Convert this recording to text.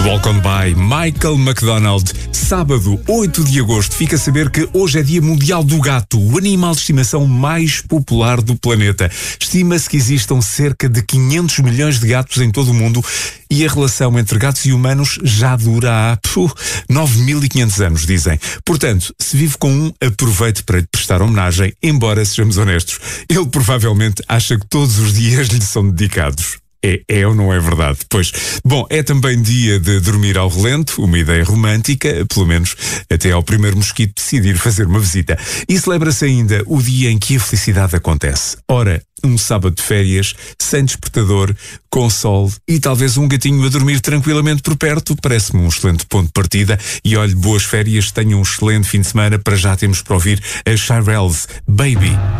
Walk On By, Michael McDonald. Sábado, 8 de agosto, fica a saber que hoje é Dia Mundial do Gato, o animal de estimação mais popular do planeta. Estima-se que existam cerca de 500 milhões de gatos em todo o mundo e a relação entre gatos e humanos já dura há 9.500 anos, dizem. Portanto, se vive com um, aproveite para lhe prestar homenagem, embora sejamos honestos. Ele provavelmente acha que todos os dias lhe são dedicados. É ou não é verdade? Pois, bom, é também dia de dormir ao relento, uma ideia romântica, pelo menos até ao primeiro mosquito decidir fazer uma visita. E celebra-se ainda o dia em que a felicidade acontece. Ora, um sábado de férias, sem despertador, com sol e talvez um gatinho a dormir tranquilamente por perto, parece-me um excelente ponto de partida. E olhe, boas férias, tenham um excelente fim de semana. Para já temos para ouvir a Shirelles, Baby.